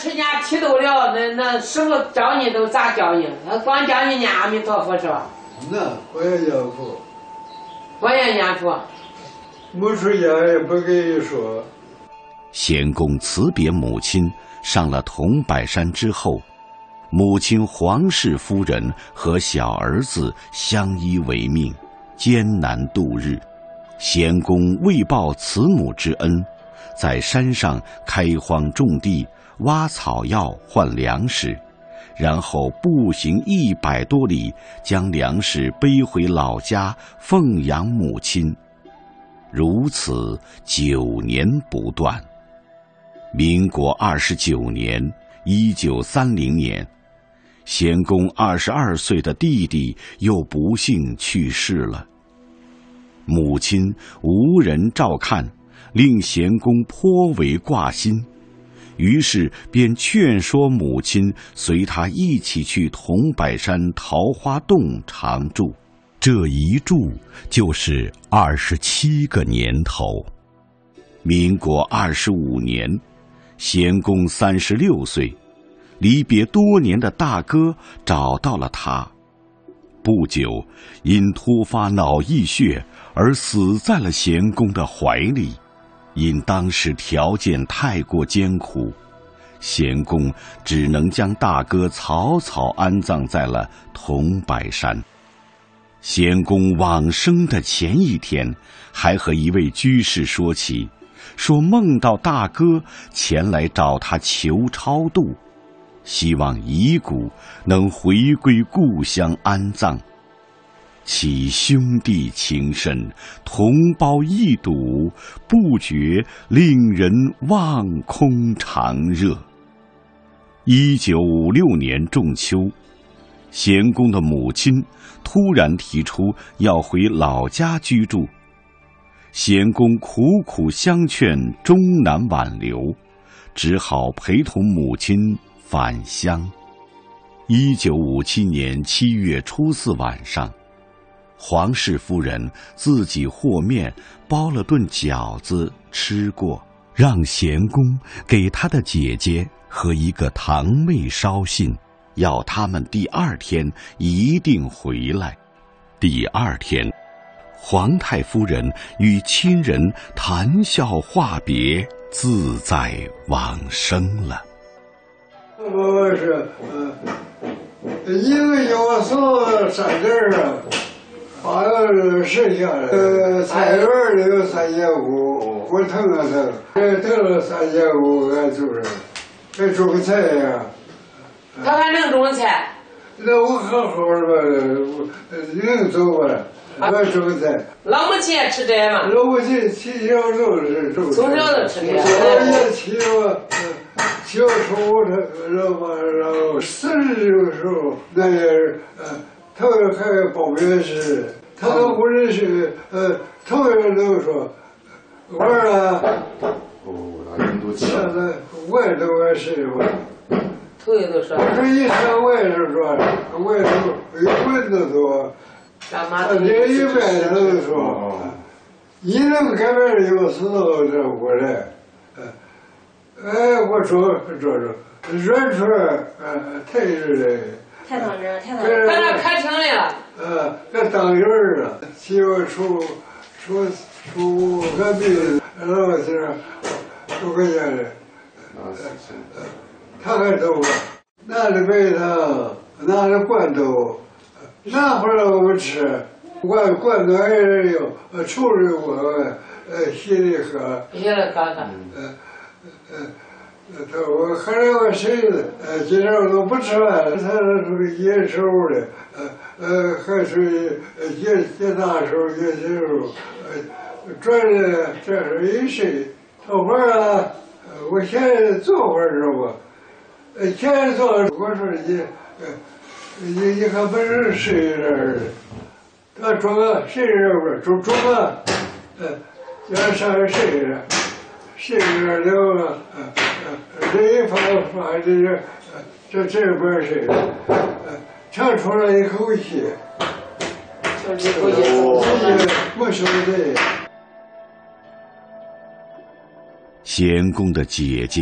吃年剃头了，那师傅教你都咋教你？光教你念阿弥陀佛是吧？ 那我也念佛， 我也念佛。 没出家也不跟你说。 贤公辞别母亲，上了桐柏山之后，母亲黄氏夫人和小儿子相依为命，艰难度日。贤公为报慈母之恩，在山上开荒种地，挖草药换粮食，然后步行100多里，将粮食背回老家奉养母亲。如此9年不断。民国29年，1930年，贤公22岁的弟弟又不幸去世了。母亲无人照看，令贤公颇为挂心，于是便劝说母亲随他一起去桐柏山桃花洞常住。这一住就是27个年头。民国25年，贤公36岁，离别多年的大哥找到了他。不久，因突发脑溢血而死在了贤公的怀里。因当时条件太过艰苦，贤公只能将大哥草草安葬在了桐柏山。贤公往生的前一天，还和一位居士说起，说梦到大哥前来找他求超度，希望遗骨能回归故乡安葬。其兄弟情深，同胞一睹，不觉令人望空长热。1956年仲秋，贤公的母亲突然提出要回老家居住，贤公苦苦相劝，终难挽留，只好陪同母亲返乡。1957年7月初4晚上，黄氏夫人自己和面包了顿饺子吃过，让贤公给他的姐姐和一个堂妹捎信，要他们第2天一定回来。第2天，皇太夫人与亲人谈笑话别，自在往生了。 我是一个要送3件啊，8个剩下的菜园里有3.5，我腾了腾了3.5，俺就是还种个菜呀。 他还能种菜？ 那我好好的吧，能种吧。我种个菜。 老母亲也吃这吗？ 老母亲从小就是种。 从小就吃这。 我也骑我，小时候然后40的时候，那也是头还报名时，他都不认识，头一个都说，玩了。现在我也都爱吃我。 头一都说。 我说以前我也是说，我也是有蚊子多，这一般都说，你能改变有时候这过来，我说软出来，太热了。 太当真，太当真。在那开庭来了。 搁当院了，媳妇出个病，然后是住个家里，他还走了，拿着白糖，拿着罐头，拿回来我们吃，罐头还是有，处理我，稀里喝。 稀里喝喝。 我喝了个水子，今天我都不吃饭了，他是野手的，还是接大手野手，转的这是一睡，头会儿啊，我现在坐会儿是吧？现在坐，我说你还不是睡这儿的，他装个睡这会儿，装个，叫上面睡着，睡着了，这一放这边睡，长出来一口气，没受罪。 贤公的姐姐